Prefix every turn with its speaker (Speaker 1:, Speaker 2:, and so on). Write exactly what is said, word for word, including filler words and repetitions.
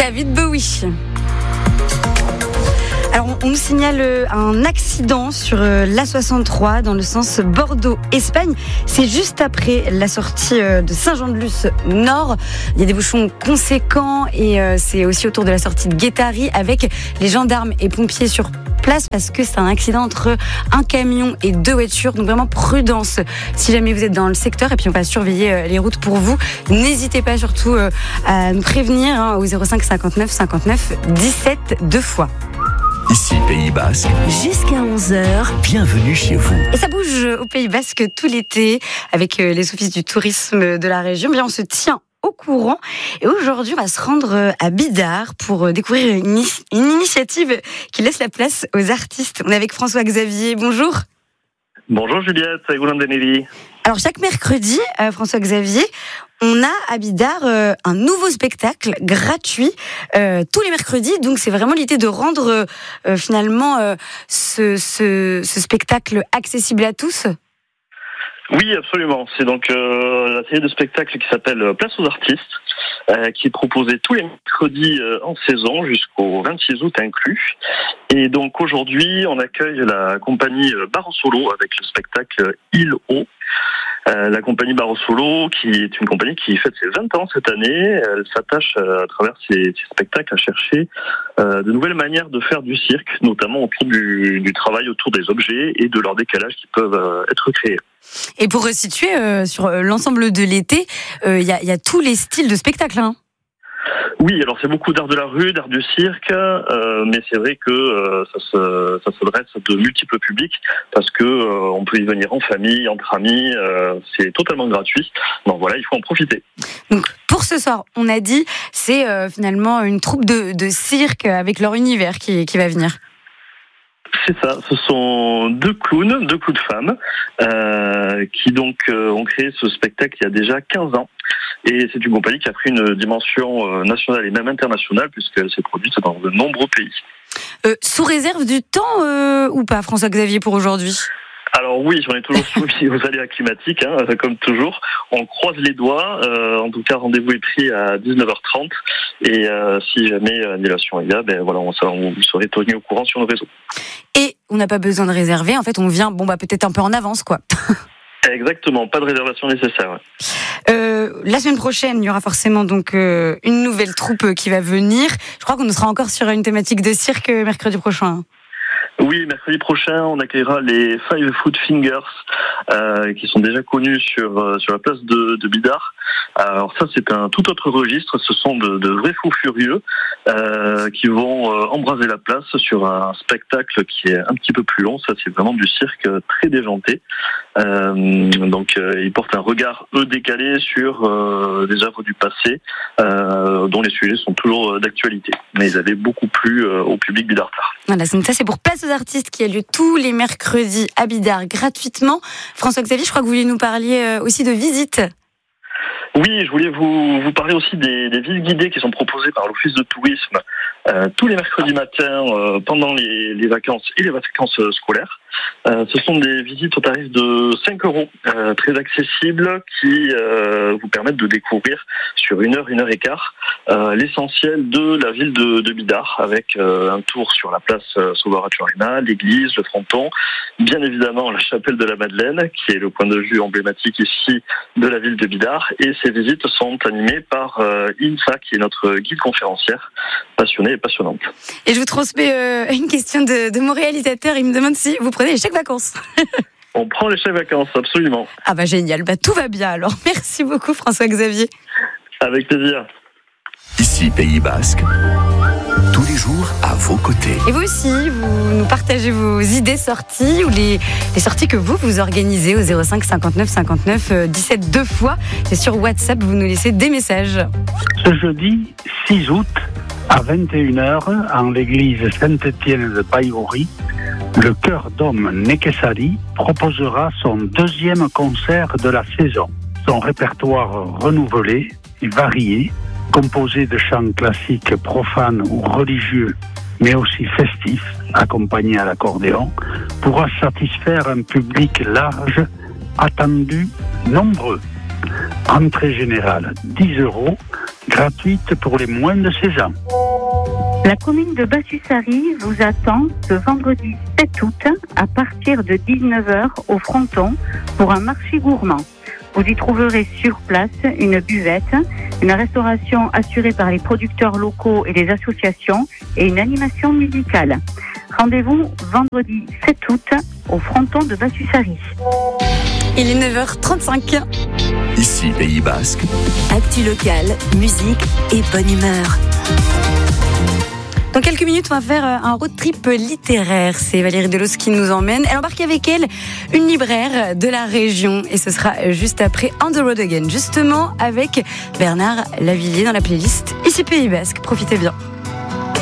Speaker 1: David Bowie. Alors, on nous signale un accident sur l'A soixante-trois dans le sens Bordeaux-Espagne. C'est juste après la sortie de Saint-Jean-de-Luz Nord. Il y a des bouchons conséquents et c'est aussi autour de la sortie de Guétary avec les gendarmes et pompiers sur place parce que c'est un accident entre un camion et deux voitures. Donc vraiment prudence si jamais vous êtes dans le secteur, et puis on va surveiller les routes pour vous. N'hésitez pas surtout à nous prévenir hein, au zéro cinq cinquante-neuf cinquante-neuf dix-sept deux fois.
Speaker 2: Ici Pays Basque.
Speaker 1: Jusqu'à onze heures.
Speaker 2: Bienvenue chez vous.
Speaker 1: Et ça bouge au Pays Basque tout l'été avec les offices du tourisme de la région. Bien, on se tient au courant. Et aujourd'hui, on va se rendre à Bidart pour découvrir une, une initiative qui laisse la place aux artistes. On est avec François Xavier. Bonjour.
Speaker 3: Bonjour Juliette, c'est Goulan Denelli.
Speaker 1: Alors chaque mercredi, euh, François Xavier, on a à Bidart euh, un nouveau spectacle gratuit euh, tous les mercredis. Donc c'est vraiment l'idée de rendre euh, finalement euh, ce, ce, ce spectacle accessible à tous.
Speaker 3: Oui, absolument. C'est donc euh, la série de spectacles qui s'appelle Place aux artistes, euh, qui est proposée tous les mercredis euh, en saison jusqu'au vingt-six août inclus. Et donc aujourd'hui, on accueille la compagnie Bar au Solo avec le spectacle Île Haut. Euh, la compagnie Bar au Solo, qui est une compagnie qui fête ses vingt ans cette année, elle s'attache euh, à travers ses, ses spectacles à chercher euh, de nouvelles manières de faire du cirque, notamment autour du, du travail autour des objets et de leur décalage qui peuvent euh, être créés.
Speaker 1: Et pour resituer euh, sur l'ensemble de l'été, il euh, y, y a tous les styles de spectacles. Hein.
Speaker 3: Oui, alors c'est beaucoup d'art de la rue, d'art du cirque, euh, mais c'est vrai que euh, ça, se, ça s'adresse à de multiples publics parce que euh, on peut y venir en famille, entre amis, euh, c'est totalement gratuit. Donc voilà, il faut en profiter. Donc
Speaker 1: pour ce soir, on a dit, c'est euh, finalement une troupe de, de cirque avec leur univers qui, qui va venir.
Speaker 3: C'est ça, ce sont deux clowns, deux clowns de femmes, euh, qui donc euh, ont créé ce spectacle il y a déjà quinze ans. Et c'est une compagnie qui a pris une dimension euh, nationale et même internationale, puisqu'elle s'est produite dans de nombreux pays.
Speaker 1: Euh, sous réserve du temps euh, ou pas, François Xavier, pour aujourd'hui ?
Speaker 3: Alors oui, on est toujours soumis aux aléas climatiques, hein, comme toujours. On croise les doigts. Euh, en tout cas, rendez-vous est pris à dix-neuf heures trente. Et euh, si jamais annulation il y a, ben voilà, on, on vous serez tenu au courant sur nos réseaux.
Speaker 1: Et on n'a pas besoin de réserver. En fait, on vient, bon bah peut-être un peu en avance, quoi.
Speaker 3: Exactement, pas de réservation nécessaire. Ouais.
Speaker 1: Euh, la semaine prochaine, il y aura forcément donc euh, une nouvelle troupe qui va venir. Je crois qu'on sera encore sur une thématique de cirque mercredi prochain.
Speaker 3: Oui, mercredi prochain, on accueillera les Five Foot Fingers, euh, qui sont déjà connus sur euh, sur la place de, de Bidart. Alors ça, c'est un tout autre registre. Ce sont de, de vrais fous furieux euh, qui vont euh, embraser la place sur un spectacle qui est un petit peu plus long. Ça, c'est vraiment du cirque très déjanté. Euh, donc, euh, ils portent un regard, eux, décalé sur euh, des œuvres du passé, euh, dont les sujets sont toujours d'actualité. Mais ils avaient beaucoup plu euh, au public bidartard.
Speaker 1: Voilà, donc ça, c'est pour Place aux artistes qui a lieu tous les mercredis à Bidart gratuitement. François Xavier, je crois que vous vouliez nous parler aussi de visites.
Speaker 3: Oui, je voulais vous, vous parler aussi des, des visites guidées qui sont proposées par l'Office de tourisme euh, tous les mercredis matins euh, pendant les, les vacances et les vacances scolaires. Euh, ce sont des visites au tarif de cinq euros, euh, très accessibles, qui euh, vous permettent de découvrir sur une heure, une heure et quart, euh, l'essentiel de la ville de, de Bidart, avec euh, un tour sur la place euh, Sauveur-Aturina, l'église, le fronton, bien évidemment la chapelle de la Madeleine, qui est le point de vue emblématique ici de la ville de Bidart. Et ces visites sont animées par euh, Insa, qui est notre guide conférencière, passionnée et passionnante.
Speaker 1: Et je vous transmets euh, une question de, de mon réalisateur. Il me demande si vous prenez les chèques vacances.
Speaker 3: On prend les chèques vacances, absolument.
Speaker 1: Ah bah génial, bah tout va bien alors. Merci beaucoup François Xavier.
Speaker 3: Avec plaisir.
Speaker 2: Ici Pays Basque, tous les jours à vos côtés.
Speaker 1: Et vous aussi, vous nous partagez vos idées sorties ou les, les sorties que vous, vous organisez au zéro cinq cinquante-neuf cinquante-neuf dix-sept deux fois. C'est sur WhatsApp, vous nous laissez des messages.
Speaker 4: Ce jeudi six août à vingt et une heures, en l'église Saint-Étienne de Baïgori, le chœur d'hommes Nekesari proposera son deuxième concert de la saison. Son répertoire renouvelé et varié, composé de chants classiques profanes ou religieux, mais aussi festifs, accompagnés à l'accordéon, pourra satisfaire un public large, attendu, nombreux. Entrée générale dix euros, gratuite pour les moins de seize ans.
Speaker 5: La commune de Bassusari vous attend ce vendredi sept août à partir de dix-neuf heures au Fronton pour un marché gourmand. Vous y trouverez sur place une buvette, une restauration assurée par les producteurs locaux et les associations et une animation musicale. Rendez-vous vendredi sept août au Fronton de Bassusari.
Speaker 1: Il est neuf heures trente-cinq.
Speaker 2: Ici, Pays Basque.
Speaker 6: Actu locale, musique et bonne humeur.
Speaker 1: Dans quelques minutes, on va faire un road trip littéraire. C'est Valérie Delos qui nous emmène. Elle embarque avec elle une libraire de la région. Et ce sera juste après On the Road Again. Justement avec Bernard Lavillier dans la playlist Ici Pays Basque. Profitez bien.